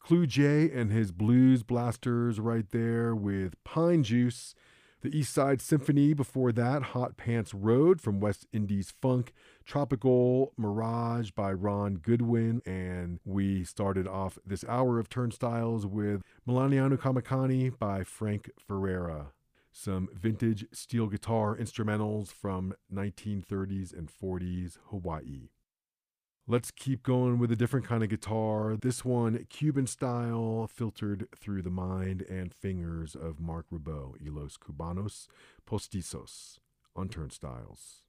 Clue J and his Blues Blasters right there with Pine Juice. The East Side Symphony before that, Hot Pants Road from West Indies Funk, Tropical Mirage by Ron Goodwin, and we started off this hour of Turnstiles with Milaniano Kamakani by Frank Ferreira. Some vintage steel guitar instrumentals from 1930s and 40s Hawaii. Let's keep going with a different kind of guitar. This one, Cuban style, filtered through the mind and fingers of Marc Ribot, Y Los Cubanos Postizos, on Turnstiles.